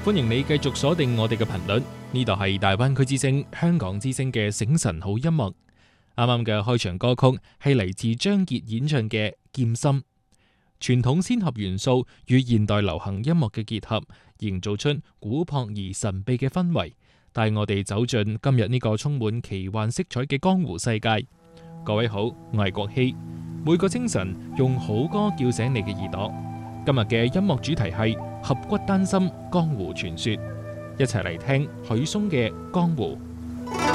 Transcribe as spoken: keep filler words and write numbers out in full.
歡迎你繼續鎖定我哋嘅頻率，呢度係大灣區之聲、香港之聲嘅醒神好音樂。啱啱嘅開場歌曲係嚟自張傑演唱嘅《劍心》，傳統仙俠元素與現代流行音樂嘅結合，營造出古樸而神秘嘅氛圍，帶我哋走進今日呢個充滿奇幻色彩嘅江湖世界。各位好，我係國希，每個清晨用好歌叫醒你嘅耳朵。今日嘅音樂主題係合骨丹心江湖傳說，一齊嚟聽許嵩嘅《江湖》。